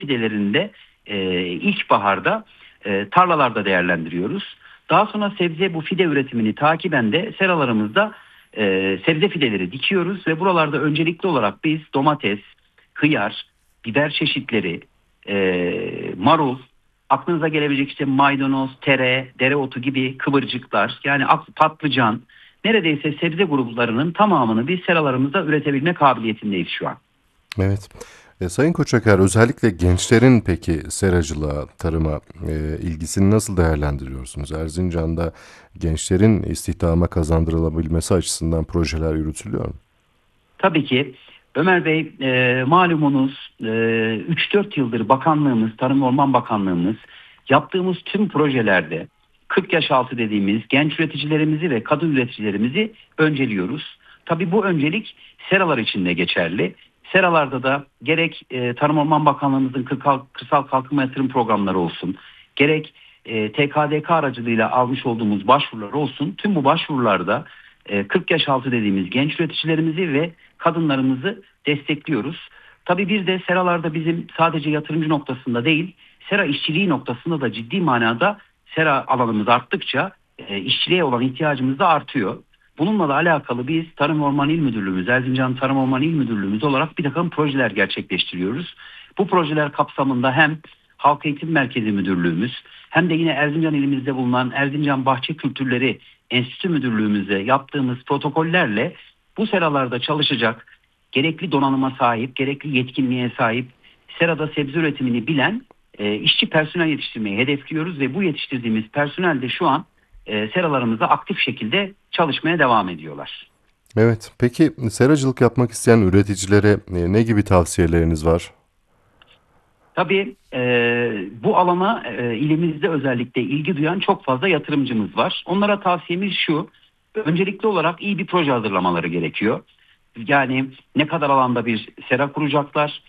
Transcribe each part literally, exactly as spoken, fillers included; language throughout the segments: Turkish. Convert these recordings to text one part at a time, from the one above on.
fidelerini de e, ilkbaharda e, tarlalarda değerlendiriyoruz. Daha sonra sebze bu fide üretimini takiben de seralarımızda e, sebze fideleri dikiyoruz ve buralarda öncelikli olarak biz domates, hıyar, biber çeşitleri, e, marul, aklınıza gelebilecek işte maydanoz, tere, dereotu gibi kıvırcıklar, yani patlıcan, neredeyse sebze gruplarının tamamını biz seralarımızda üretebilme kabiliyetindeyiz şu an. Evet. E, Sayın Koçakar, özellikle gençlerin peki seracılığa, tarıma e, ilgisini nasıl değerlendiriyorsunuz? Erzincan'da gençlerin istihdama kazandırılabilmesi açısından projeler yürütülüyor mu? Tabii ki Ömer Bey, e, malumunuz e, üç dört yıldır bakanlığımız, Tarım ve Orman Bakanlığımız yaptığımız tüm projelerde kırk yaş altı dediğimiz genç üreticilerimizi ve kadın üreticilerimizi önceliyoruz. Tabii bu öncelik seralar için de geçerli. Seralarda da gerek e, Tarım Orman Bakanlığımızın kırsal, kırsal kalkınma yatırım programları olsun, gerek e, T K D K aracılığıyla almış olduğumuz başvurular olsun, tüm bu başvurularda e, kırk yaş altı dediğimiz genç üreticilerimizi ve kadınlarımızı destekliyoruz. Tabii bir de seralarda bizim sadece yatırımcı noktasında değil, sera işçiliği noktasında da ciddi manada sera alanımız arttıkça e, işçiliğe olan ihtiyacımız da artıyor. Bununla da alakalı biz Tarım Orman İl Müdürlüğümüz, Erzincan Tarım Orman İl Müdürlüğümüz olarak bir takım projeler gerçekleştiriyoruz. Bu projeler kapsamında hem Halk Eğitim Merkezi Müdürlüğümüz hem de yine Erzincan ilimizde bulunan Erzincan Bahçe Kültürleri Enstitü Müdürlüğümüzde yaptığımız protokollerle bu seralarda çalışacak, gerekli donanıma sahip, gerekli yetkinliğe sahip, serada sebze üretimini bilen e, işçi personel yetiştirmeyi hedefliyoruz ve bu yetiştirdiğimiz personel de şu an e, seralarımızda aktif şekilde çalışmaya devam ediyorlar. Evet. Peki seracılık yapmak isteyen üreticilere e, ne gibi tavsiyeleriniz var? Tabii e, bu alana e, ilimizde özellikle ilgi duyan çok fazla yatırımcımız var. Onlara tavsiyemiz şu: öncelikli olarak iyi bir proje hazırlamaları gerekiyor. Yani ne kadar alanda bir sera kuracaklar?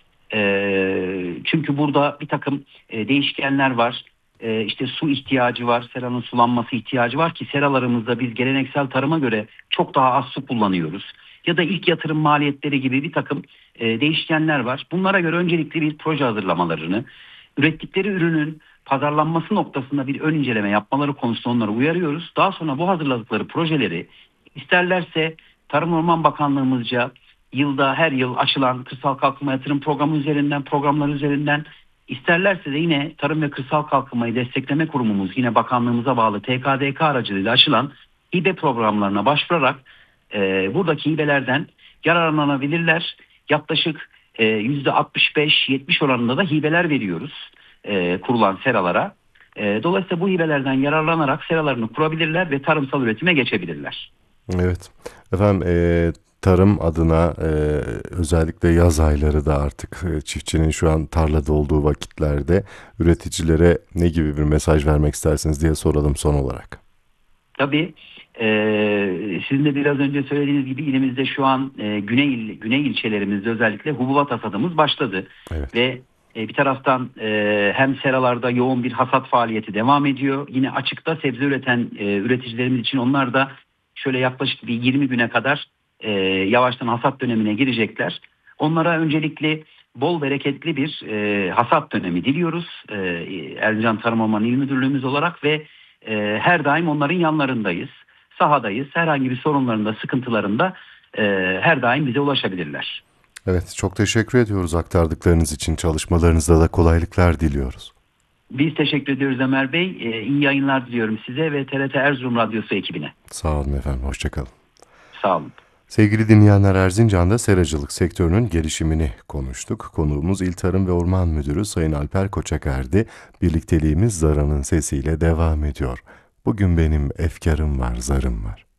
E, çünkü burada bir takım e, değişkenler var. E, işte su ihtiyacı var, seranın sulanması ihtiyacı var ki seralarımızda biz geleneksel tarıma göre çok daha az su kullanıyoruz. Ya da ilk yatırım maliyetleri gibi bir takım e, değişkenler var. Bunlara göre öncelikli bir proje hazırlamalarını, ürettikleri ürünün pazarlanması noktasında bir ön inceleme yapmaları konusunda onları uyarıyoruz. Daha sonra bu hazırladıkları projeleri isterlerse Tarım Orman Bakanlığımızca yılda her yıl açılan Kırsal Kalkınma Yatırım Programı üzerinden, programlar üzerinden, isterlerse de yine Tarım ve Kırsal Kalkınmayı Destekleme Kurumumuz, yine bakanlığımıza bağlı T K D K aracılığıyla açılan hibe programlarına başvurarak e, buradaki hibelerden yararlanabilirler. Yaklaşık e, yüzde altmış beş yetmiş oranında da hibeler veriyoruz e, kurulan seralara. E, dolayısıyla bu hibelerden yararlanarak seralarını kurabilirler ve tarımsal üretime geçebilirler. Evet. Efendim, e, tarım adına e, özellikle yaz ayları da artık e, çiftçinin şu an tarlada olduğu vakitlerde üreticilere ne gibi bir mesaj vermek istersiniz diye soralım son olarak. Tabii e, sizin de biraz önce söylediğiniz gibi ilimizde şu an e, güney il, güney ilçelerimizde özellikle hububat hasadımız başladı Evet. ve e, bir taraftan e, hem seralarda yoğun bir hasat faaliyeti devam ediyor. Yine açıkta sebze üreten e, üreticilerimiz için onlar da şöyle yaklaşık bir yirmi güne kadar e, yavaştan hasat dönemine girecekler. Onlara öncelikle bol bereketli bir e, hasat dönemi diliyoruz. E, Erzincan Tarım Ormanı İl Müdürlüğümüz olarak ve e, her daim onların yanlarındayız. Sahadayız. Herhangi bir sorunlarında, sıkıntılarında e, her daim bize ulaşabilirler. Evet, çok teşekkür ediyoruz aktardıklarınız için. Çalışmalarınızda da kolaylıklar diliyoruz. Biz teşekkür ediyoruz Ömer Bey. E, iyi yayınlar diliyorum size ve T R T Erzurum Radyosu ekibine. Sağ olun efendim, hoşça kalın. Sağ olun. Sevgili dinleyenler, Erzincan'da seracılık sektörünün gelişimini konuştuk. Konuğumuz İl Tarım ve Orman Müdürü Sayın Alper Koçaker'di. Birlikteliğimiz Zara'nın sesiyle devam ediyor. Bugün benim efkarım var, zarım var.